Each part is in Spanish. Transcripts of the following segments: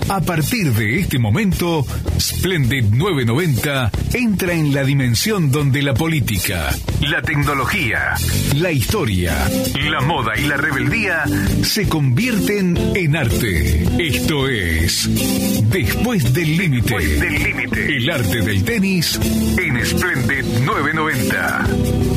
A partir de este momento, Splendid 990 entra en la dimensión donde la política, la tecnología, la historia, la moda y la rebeldía se convierten en arte. Esto es Después del Límite. El arte del tenis en Splendid 990.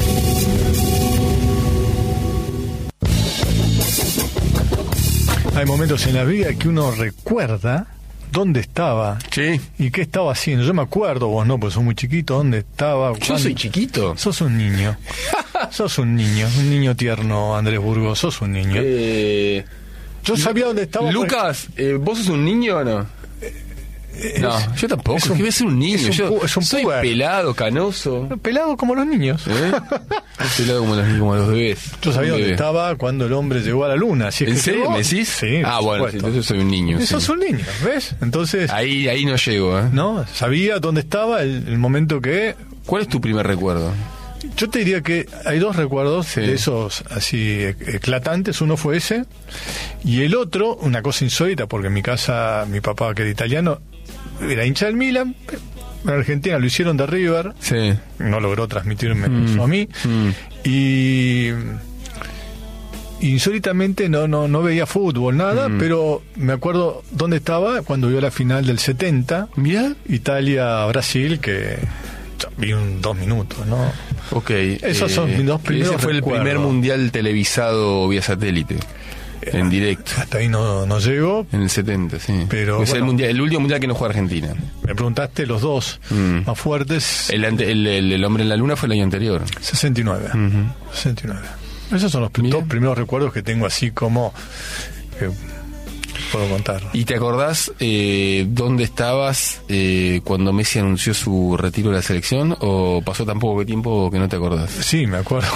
Hay momentos en la vida que uno recuerda dónde estaba, sí, y qué estaba haciendo. Yo me acuerdo, vos no, pues sos muy chiquito, dónde estaba. Yo soy chiquito. Sos un niño. Sos un niño tierno, Andrés Burgos, sos un niño. Yo sabía dónde estaba. Lucas, ¿vos sos un niño o no? No, yo tampoco. ¿Qué voy a ser un niño? Yo soy pelado, canoso. Pelado como los niños. Pelado como los bebés. Yo sabía dónde estaba cuando el hombre llegó a la luna. Si es ¿En serio me decís? Sí. Bueno, sí, entonces soy un niño. Sos sí. un niño, ¿ves? Entonces. Ahí no llego, ¿eh? No, sabía dónde estaba el momento que. ¿Cuál es tu primer recuerdo? Yo te diría que hay dos recuerdos de esos así eclatantes. Uno fue ese, y el otro, una cosa insólita, porque en mi casa, mi papá, que era italiano, era hincha del Milan. En Argentina lo hicieron de River. Sí. No logró transmitirme eso a mí. Y insólitamente no veía fútbol, nada, pero me acuerdo dónde estaba cuando vio la final del 70. Mirá. Italia-Brasil, que vi 2 minutos, ¿no? Ok. Esos son mis dos primeros Ese fue recuerdos. el primer mundial televisado vía satélite. En directo. Hasta ahí no llego. En el 70, sí. Pero es el último mundial que no juega Argentina. Me preguntaste los dos más fuertes. El hombre en la luna fue el año anterior. 69. 69. Esos son los dos primeros recuerdos que tengo así como que puedo contar. ¿Y te acordás dónde estabas cuando Messi anunció su retiro de la selección? ¿O pasó tan poco tiempo que no te acordás? Sí, me acuerdo.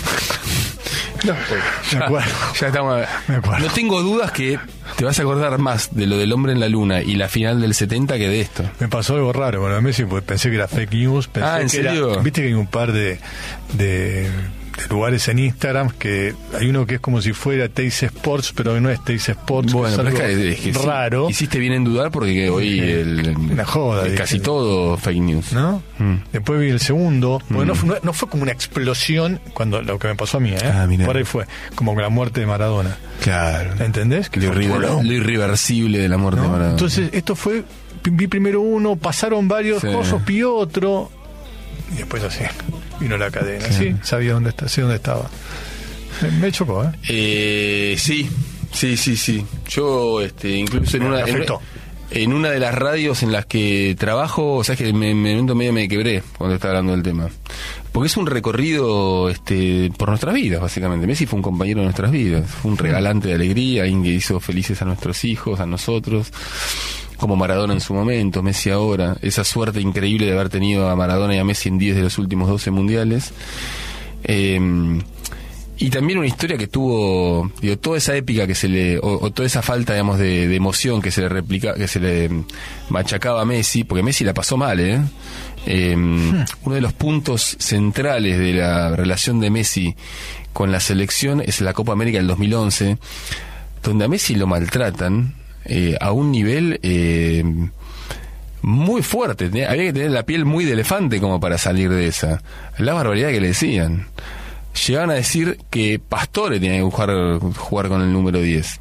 Me acuerdo. Ya estamos. Me acuerdo. No tengo dudas que te vas a acordar más de lo del hombre en la luna y la final del 70 que de esto. Me pasó algo raro con lo de Messi, porque pensé que era fake news. ¿en serio? Viste que hay un par de lugares en Instagram que hay uno que es como si fuera Teis Sports, pero no es Teis Sports. Bueno, es pero algo es que raro. Hiciste bien en dudar porque hoy una joda, casi todo fake news, ¿no? Después vi el segundo, porque no fue como una explosión cuando lo que me pasó a mí, por ahí fue como con la muerte de Maradona. Claro. ¿Entendés? Que lo irreversible de la muerte de Maradona. Entonces esto fue, vi primero uno, pasaron varios cosas, vi otro, y después así vino la cadena. Sí, sabía dónde estaba. Me chocó, sí. Yo incluso en una de las radios en las que trabajo, o sea, que me quebré cuando estaba hablando del tema. Porque es un recorrido por nuestras vidas, básicamente. Messi fue un compañero de nuestras vidas, fue un regalante de alegría, alguien que hizo felices a nuestros hijos, a nosotros, como Maradona en su momento, Messi ahora. Esa suerte increíble de haber tenido a Maradona y a Messi en 10 de los últimos 12 mundiales. Y también una historia que tuvo, toda esa épica que o toda esa falta, digamos, de emoción que se le machacaba a Messi, porque Messi la pasó mal, uno de los puntos centrales de la relación de Messi con la selección es la Copa América del 2011, donde a Messi lo maltratan a un nivel muy fuerte. Había que tener la piel muy de elefante como para salir de esa. La barbaridad que le decían. Llegaban a decir que Pastore tenía que jugar con el número 10.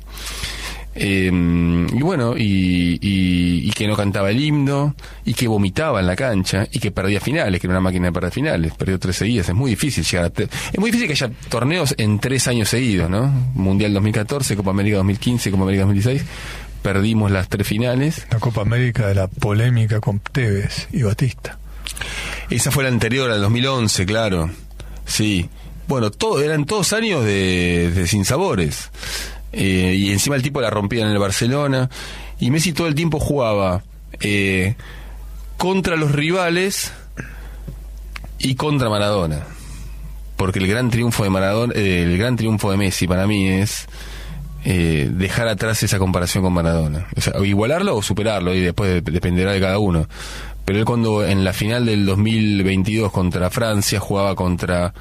Y bueno, y que no cantaba el himno, y que vomitaba en la cancha, y que perdía finales, que era una máquina de perder finales. Perdió 3 seguidas. Es muy difícil llegar es muy difícil que haya torneos en 3 años seguidos, ¿no? Mundial 2014, Copa América 2015, Copa América 2016. Perdimos las 3 finales. La Copa América de la polémica con Tevez y Batista. Esa fue la anterior, al 2011, claro. Sí. Bueno, eran todos años de sinsabores. Y encima el tipo la rompía en el Barcelona. Y Messi todo el tiempo jugaba contra los rivales y contra Maradona. Porque el gran triunfo de Messi para mí es dejar atrás esa comparación con Maradona. O sea, o igualarlo o superarlo, y después dependerá de cada uno. Pero él, cuando en la final del 2022 contra Francia jugaba contra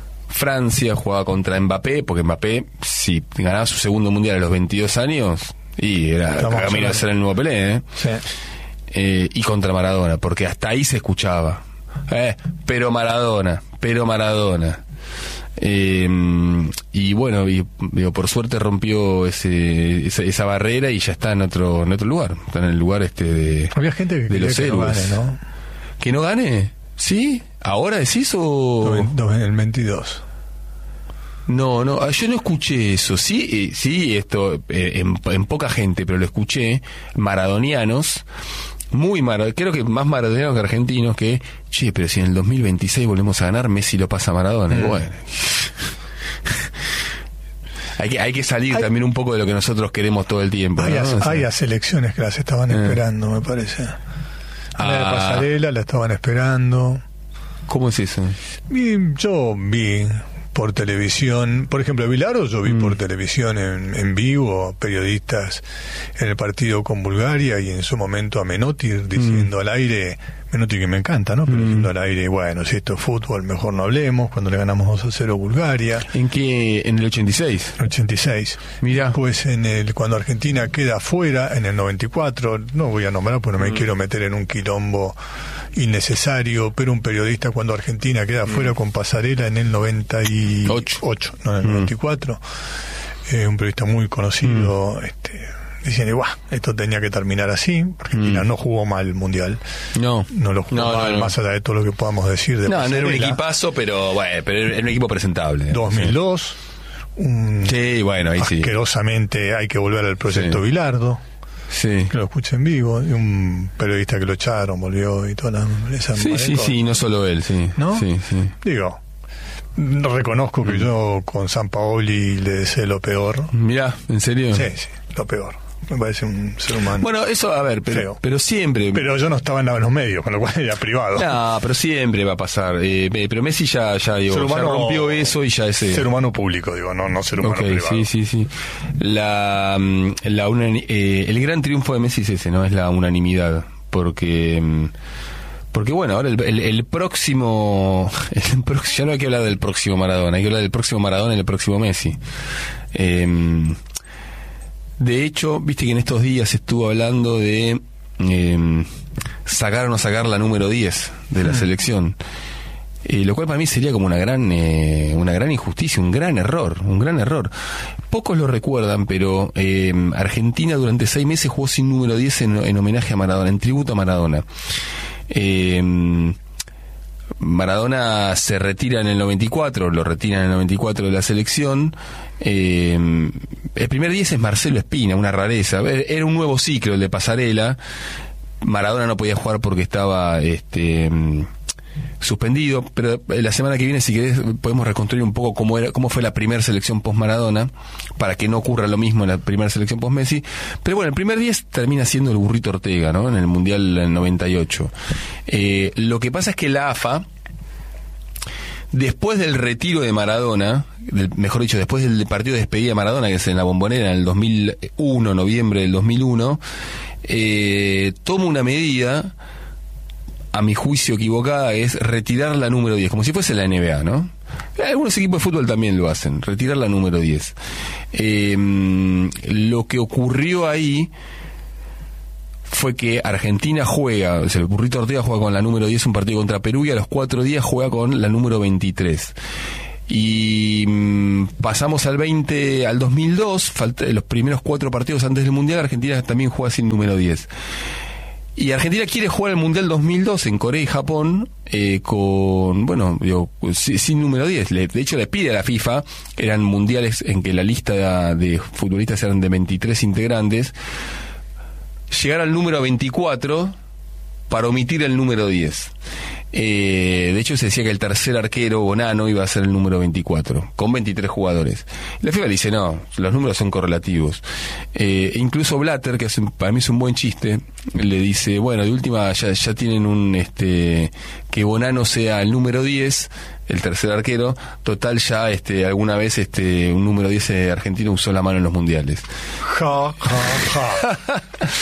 Mbappé, porque Mbappé, si ganaba su segundo mundial a los 22 años, Y era camino a ser el nuevo Pelé, ¿eh? Sí. Y contra Maradona, porque hasta ahí se escuchaba. Pero Maradona. Y bueno, digo, por suerte rompió esa barrera y ya está en otro lugar. Está en el lugar de había gente que los héroes. No gane, ¿no? ¿Que no gane? ¿Sí? ¿Ahora decís o...? No, en el 22. No, yo no escuché eso. Sí, esto en poca gente, pero lo escuché. Maradonianos, creo que más maradonianos que argentinos, que, che, pero si en el 2026 volvemos a ganar, Messi lo pasa a Maradona. Bueno. Hay que salir también un poco de lo que nosotros queremos todo el tiempo. Hay selecciones que las estaban esperando, me parece. La Pasarela la estaban esperando. ¿Cómo es eso? Yo vi por televisión, por ejemplo, Vilaro, yo vi por televisión en vivo periodistas en el partido con Bulgaria, y en su momento a Menotti diciendo al aire, Menotti que me encanta, ¿no? Pero diciendo al aire, bueno, si esto es fútbol, mejor no hablemos, cuando le ganamos 2-0 a Bulgaria. ¿En qué? ¿En el 86? 86. Mira. Pues cuando Argentina queda afuera, en el 94, no voy a nombrar porque no me quiero meter en un quilombo innecesario, pero un periodista cuando Argentina queda afuera con Pasarela en el 98, no en el 94, un periodista muy conocido, diciendo, esto tenía que terminar así. Argentina no jugó mal el Mundial. No lo jugó mal, más allá de todo lo que podamos decir de Pasarela. No era un equipazo, pero era un equipo presentable. 2002, sí, bueno, ahí asquerosamente hay que volver al proyecto Bilardo. Sí. Que lo escuché en vivo, y un periodista que lo echaron, volvió y toda esa Sí, no solo él, sí. ¿No? Sí. Digo, reconozco que yo con Sampaoli le deseo lo peor. Mirá, ¿en serio? Sí, lo peor. Me parece un ser humano. Bueno, eso, a ver, pero siempre. Pero yo no estaba en los medios, con lo cual era privado. No, pero siempre va a pasar. Pero Messi ya digo, ya rompió eso y ya ese. Ser humano público, digo, no ser humano privado. Sí. El gran triunfo de Messi es ese, ¿no? Es la unanimidad. Porque bueno, ahora el próximo, ya no hay que hablar del próximo Maradona, hay que hablar del próximo Maradona y el próximo Messi. De hecho, viste que en estos días estuvo hablando de sacar o no sacar la número 10 de la selección, lo cual para mí sería como una gran injusticia, un gran error. Pocos lo recuerdan, pero Argentina durante 6 meses jugó sin número 10 en homenaje a Maradona, en tributo a Maradona. Maradona se retira en el 94, lo retiran en el 94 de la selección. El primer 10 es Marcelo Espina, una rareza. Era un nuevo ciclo el de Pasarela. Maradona no podía jugar porque estaba suspendido, pero la semana que viene, si querés, podemos reconstruir un poco cómo fue la primera selección post Maradona, para que no ocurra lo mismo en la primera selección post Messi. Pero bueno, el primer 10 termina siendo el Burrito Ortega, ¿no? En el Mundial del 98. Lo que pasa es que la AFA, después del retiro de Maradona, mejor dicho, después del partido de despedida de Maradona, que es en la Bombonera en el 2001, noviembre del 2001, toma una medida, a mi juicio equivocada, es retirar la número 10, como si fuese la NBA, ¿no? Algunos equipos de fútbol también lo hacen, retirar la número 10. Lo que ocurrió ahí fue que Argentina juega, o sea, el Burrito Ortega juega con la número 10 un partido contra Perú, y a los 4 días juega con la número 23. Y pasamos al 2002, los primeros 4 partidos antes del Mundial, Argentina también juega sin número 10. Y Argentina quiere jugar el Mundial 2002 en Corea y Japón sin número 10. De hecho, le pide a la FIFA, eran mundiales en que la lista de futbolistas eran de 23 integrantes, llegar al número 24 para omitir el número 10. De hecho, se decía que el tercer arquero, Bonano, iba a ser el número 24, con 23 jugadores. La FIFA dice, no, los números son correlativos. Incluso Blatter, que para mí es un buen chiste, le dice, bueno, de última ya tienen que Bonano sea el número 10, el tercer arquero, total ya alguna vez un número 10 argentino usó la mano en los mundiales.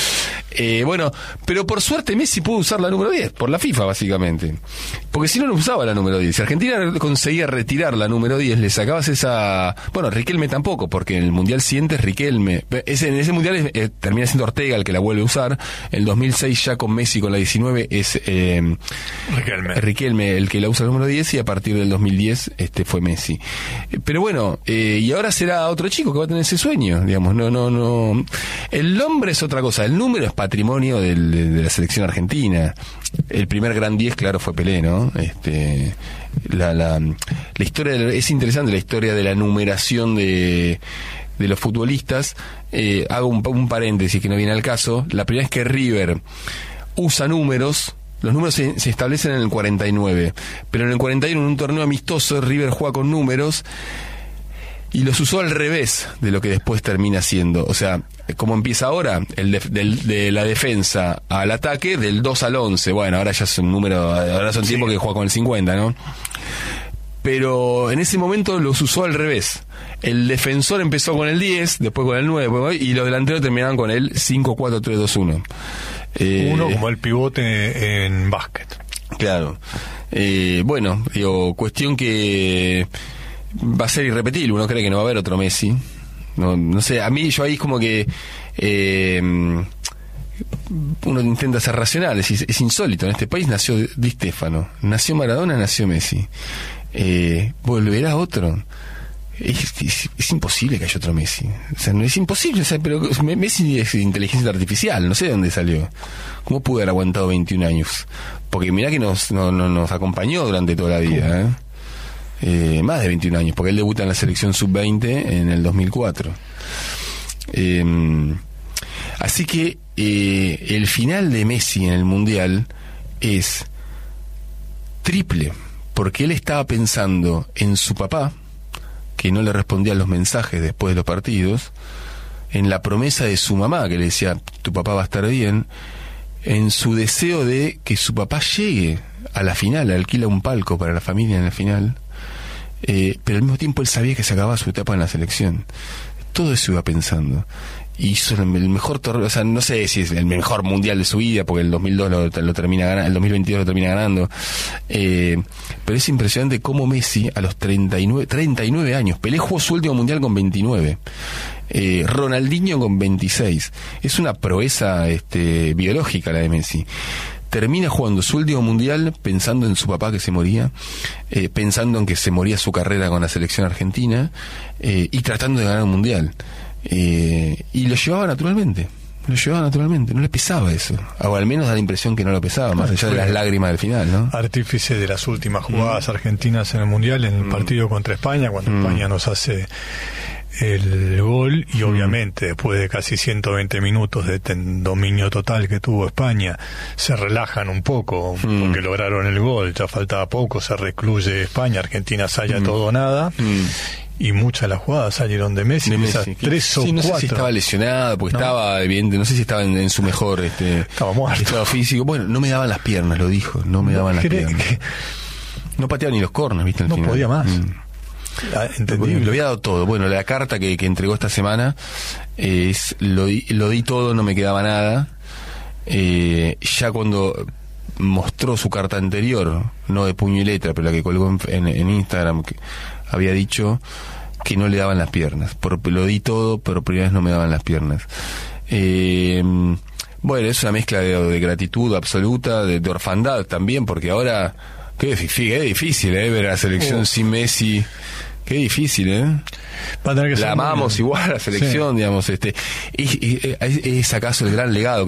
Bueno, pero por suerte Messi pudo usar la número 10, por la FIFA básicamente. Porque si no, no usaba la número 10. Si Argentina conseguía retirar la número 10, le sacabas esa... Bueno, Riquelme tampoco, porque en el Mundial siguiente es Riquelme. En ese Mundial termina siendo Ortega el que la vuelve a usar. En el 2006 ya con Messi con la 19 es Riquelme el que la usa la número 10, y a partir del 2010 fue Messi. Pero bueno, y ahora será otro chico que va a tener ese sueño, digamos. No. El nombre es otra cosa, el número es patrimonio de la selección argentina. El primer gran 10, claro, fue Pelé, ¿no? La historia es interesante, la historia de la numeración de los futbolistas. Hago un paréntesis que no viene al caso. La primera vez que River usa números, los números se establecen en el 49, pero en el 41, en un torneo amistoso, River juega con números y los usó al revés de lo que después termina siendo. O sea, como empieza ahora, de la defensa al ataque, del 2 al 11. Bueno, ahora ya son números, ahora son tiempos que juega con el 50, ¿no? Pero en ese momento los usó al revés. El defensor empezó con el 10, después con el 9, y los delanteros terminaban con el 5-4-3-2-1. Uno como el pivote en básquet. Claro. Bueno, digo, cuestión que va a ser irrepetible. Uno cree que no va a haber otro Messi. No sé, a mí yo ahí como que uno intenta ser racional. Es insólito. En este país nació Di Stéfano, nació Maradona, nació Messi. ¿Volverá otro? Es imposible que haya otro Messi. O sea, no es imposible. O sea, pero Messi es inteligencia artificial. No sé de dónde salió. ¿Cómo pudo haber aguantado 21 años? Porque mirá que nos acompañó durante toda la vida, más de 21 años, porque él debuta en la selección sub-20 en el 2004. Así que el final de Messi en el Mundial es triple, porque él estaba pensando en su papá, que no le respondía a los mensajes después de los partidos, en la promesa de su mamá, que le decía, tu papá va a estar bien, en su deseo de que su papá llegue a la final, alquila un palco para la familia en la final, pero al mismo tiempo él sabía que se acababa su etapa en la selección. Todo eso iba pensando. Y hizo el mejor torneo, o sea, no sé si es el mejor mundial de su vida, porque el 2002 lo termina ganando, el 2022 lo termina ganando. Pero es impresionante cómo Messi, a los 39 años, Pelé jugó su último mundial con 29. Ronaldinho con 26. Es una proeza biológica la de Messi. Termina jugando su último mundial pensando en su papá que se moría, pensando en que se moría su carrera con la selección argentina, y tratando de ganar un mundial. Y lo llevaba naturalmente, no le pesaba eso, o al menos da la impresión que no lo pesaba, más allá de las lágrimas del final, ¿no? Artífice de las últimas jugadas argentinas en el mundial, en el partido contra España, cuando España nos hace el gol, y obviamente después de casi 120 minutos de dominio total que tuvo España, se relajan un poco porque lograron el gol, ya faltaba poco, se recluye España, Argentina sale todo o nada. Y muchas de las jugadas salieron de Messi, esas 3 o 4. No sé si estaba lesionado, porque estaba evidente, no sé si estaba en su mejor estaba muerto. Estado físico. Bueno, no me daban las piernas, lo dijo, no me daban las piernas. No pateaba ni los corners, ¿viste? Al final. No podía más. Entendible. Lo había dado todo. Bueno, la carta que entregó esta semana es lo di todo, no me quedaba nada. Ya cuando mostró su carta anterior, no de puño y letra, pero la que colgó en Instagram, que había dicho que no le daban las piernas. Lo di todo, pero primera vez no me daban las piernas. Bueno, es una mezcla de gratitud absoluta, de orfandad también, porque ahora qué difícil ver a la selección sin Messi. Qué difícil, Va a tener que la amamos igual a la selección, digamos. ¿Es acaso el gran legado?